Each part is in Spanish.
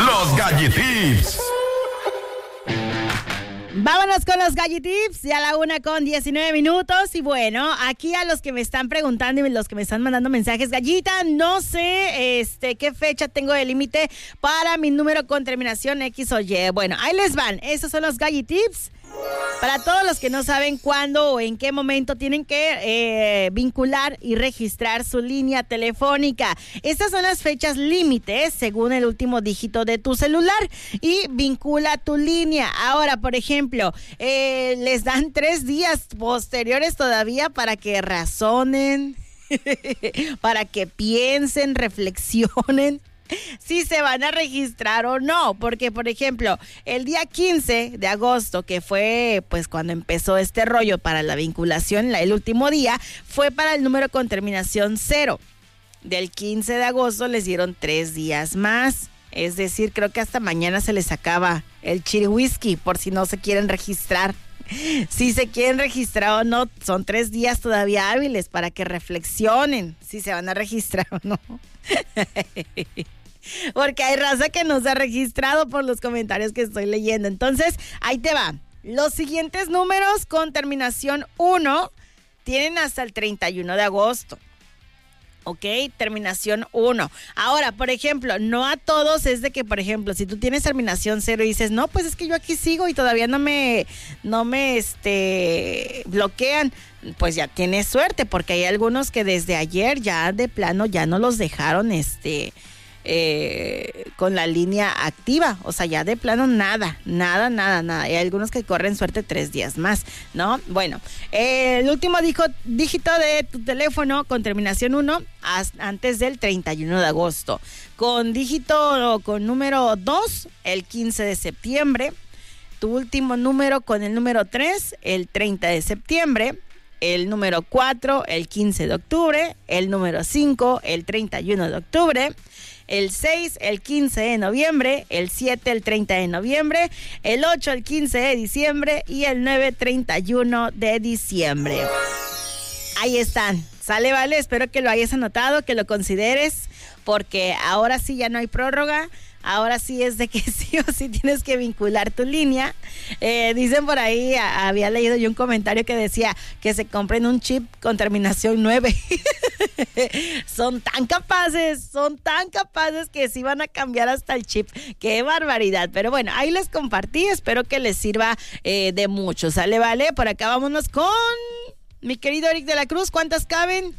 Los Galletips. Vámonos con los Galletips, ya la 1:19. Y bueno, aquí a los que me están preguntando y los que me están mandando mensajes, Gallita, no sé qué fecha tengo de límite para mi número con terminación X o Y. Bueno, ahí les van, esos son los Galletips. Para todos los que no saben cuándo o en qué momento tienen que vincular y registrar su línea telefónica. Estas son las fechas límites según el último dígito de tu celular y vincula tu línea. Ahora, por ejemplo, les dan 3 días posteriores todavía para que razonen, para que piensen, reflexionen si se van a registrar o no, porque por ejemplo, el día 15 de agosto, que fue pues cuando empezó este rollo para la vinculación, el último día, fue para el número con terminación 0. Del 15 de agosto les dieron 3 días más, es decir, creo que hasta mañana se les acaba el chiriwhisky por si no se quieren registrar. Si se quieren registrar o no, son 3 días todavía hábiles para que reflexionen si se van a registrar o no. Porque hay raza que no se ha registrado por los comentarios que estoy leyendo. Entonces, ahí te va. Los siguientes números con terminación 1 tienen hasta el 31 de agosto. ¿Ok? Terminación 1. Ahora, por ejemplo, no a todos es de que, por ejemplo, si tú tienes terminación 0 y dices, no, pues es que yo aquí sigo y todavía no me bloquean, pues ya tienes suerte, porque hay algunos que desde ayer ya de plano ya no los dejaron con la línea activa, o sea, ya de plano nada. Hay algunos que corren suerte 3 días más, ¿no? Bueno, el último dígito de tu teléfono con terminación 1 antes del 31 de agosto. Con número 2, el 15 de septiembre. Tu último número con el número 3, el 30 de septiembre. El número 4, el 15 de octubre. El número 5, el 31 de octubre. El 6, el 15 de noviembre, el 7, el 30 de noviembre, el 8, el 15 de diciembre y el 9, 31 de diciembre. Ahí están. Sale, vale, espero que lo hayas anotado, que lo consideres, porque ahora sí ya no hay prórroga. Ahora sí es de que sí o sí tienes que vincular tu línea. Dicen por ahí, había leído yo un comentario que decía que se compren un chip con terminación 9. Son tan capaces que sí van a cambiar hasta el chip. ¡Qué barbaridad! Pero bueno, ahí les compartí, espero que les sirva de mucho. ¿Sale, vale? Por acá vámonos con mi querido Eric de la Cruz. ¿Cuántas caben?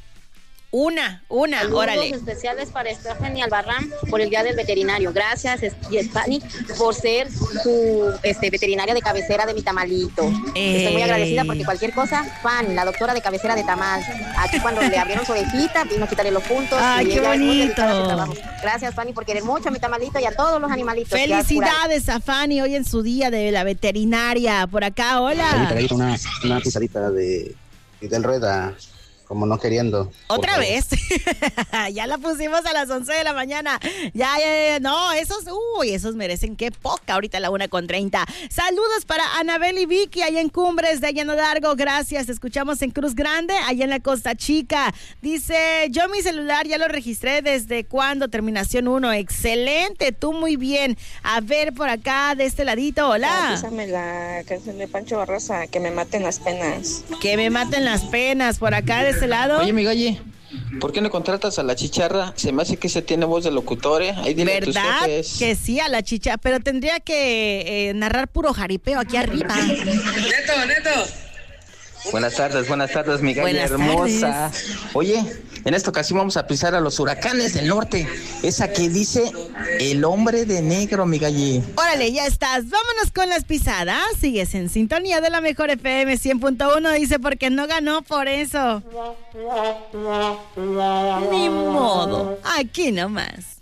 Una, saludos órale. Especiales para Stephanie Albarrán por el Día del Veterinario. Gracias, Stephanie, por ser tu veterinaria de cabecera de mi tamalito. Estoy muy agradecida porque cualquier cosa, Fanny, la doctora de cabecera de tamal. Aquí cuando le abrieron su orejita, vino a quitarle los puntos. ¡Ay, qué bonito! Gracias, Fanny, por querer mucho a mi tamalito y a todos los animalitos. Felicidades a Fanny hoy en su día de la veterinaria. Por acá, hola. Una pisadita del rueda. Como no queriendo. ¿Otra vez? Ya la pusimos a las 11 de la mañana. Ya. No, esos merecen qué poca. Ahorita a la 1:30. Saludos para Anabel y Vicky allá en Cumbres de Llano Largo. Gracias. Te escuchamos en Cruz Grande, allá en la Costa Chica. Dice, yo mi celular ya lo registré desde cuando, terminación 1. Excelente, tú muy bien. A ver por acá, de este ladito, hola. Písame la canción de Pancho Barraza, que me maten las penas. Que me maten las penas, por acá de lado. Oye, mi Galli, ¿por qué no contratas a la chicharra? Se me hace que se tiene voz de locutor, ¿eh? Ahí dile a tus jefes. Que sí, a la chicharra, pero tendría que narrar puro jaripeo aquí arriba. Neto. Buenas tardes, mi Galli hermosa. Tardes. Oye, en esta ocasión vamos a pisar a los huracanes del norte. Esa que dice el hombre de negro, mi Galli. Órale, ya estás. Vámonos con las pisadas. Sigues en sintonía de la mejor FM 100.1. Dice, porque no ganó por eso. Ni modo. Aquí nomás.